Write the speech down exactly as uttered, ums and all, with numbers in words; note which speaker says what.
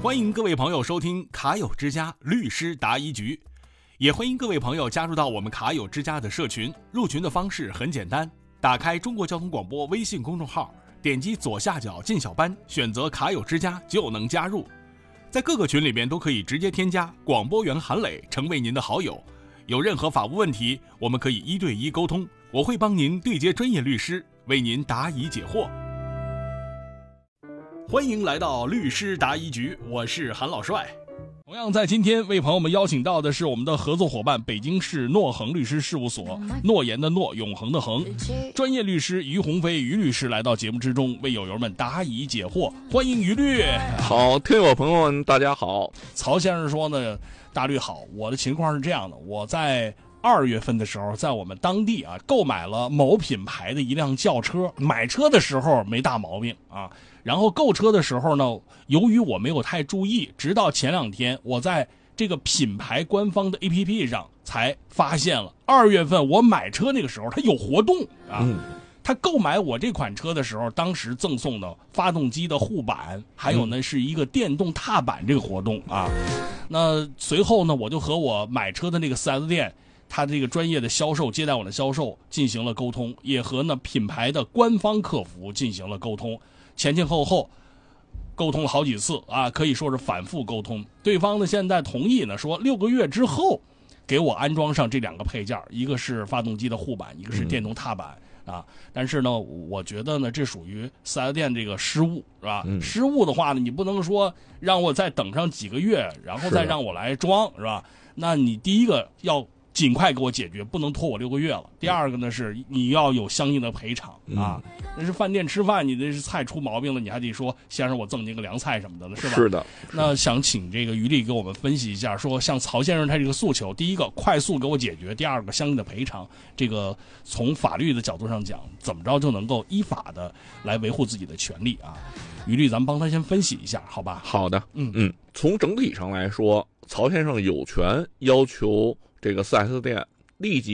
Speaker 1: 欢迎各位朋友收听卡友之家律师答疑局，也欢迎各位朋友加入到我们卡友之家的社群。入群的方式很简单，打开中国交通广播微信公众号，点击左下角进小班，选择卡友之家就能加入。在各个群里边都可以直接添加广播员韩磊成为您的好友，有任何法务问题我们可以一对一沟通，我会帮您对接专业律师，为您答疑解惑。欢迎来到律师答疑局，我是韩老帅。同样在今天为朋友们邀请到的是我们的合作伙伴，北京市诺恒律师事务所，诺言的诺，永恒的恒，专业律师于鸿飞于律师来到节目之中，为友友们答疑解惑。欢迎于律。
Speaker 2: 好，听友朋友们大家好。
Speaker 1: 曹先生说呢，大律好，我的情况是这样的，我在二月份的时候，在我们当地啊购买了某品牌的一辆轿车，买车的时候没大毛病啊，然后购车的时候呢，由于我没有太注意，直到前两天我在这个品牌官方的 A P P 上才发现了，二月份我买车那个时候它有活动啊。嗯，他购买我这款车的时候，当时赠送的发动机的护板，还有呢是一个电动踏板这个活动啊。那随后呢，我就和我买车的那个 四 S 店，他这个专业的销售接待我的销售进行了沟通，也和呢品牌的官方客服进行了沟通，前前后后沟通了好几次啊，可以说是反复沟通。对方呢现在同意呢，说六个月之后给我安装上这两个配件，一个是发动机的护板，一个是电动踏板。嗯啊，但是呢，我觉得呢，这属于四 S 店这个失误，是吧？嗯、失误的话呢，你不能说让我再等上几个月，然后再让我来装，是吧？那你第一个要尽快给我解决，不能拖我六个月了。第二个呢是你要有相应的赔偿啊，那是饭店吃饭，你这是菜出毛病了，你还得说先生我赠您个凉菜什么的了，是吧？
Speaker 2: 是的。
Speaker 1: 那想请这个于力给我们分析一下，说像曹先生他这个诉求，第一个快速给我解决，第二个相应的赔偿，这个从法律的角度上讲，怎么着就能够依法的来维护自己的权利啊？于力，咱们帮他先分析一下，好吧？
Speaker 2: 好的，嗯嗯，从整体上来说，曹先生有权要求这个 四 S 店立即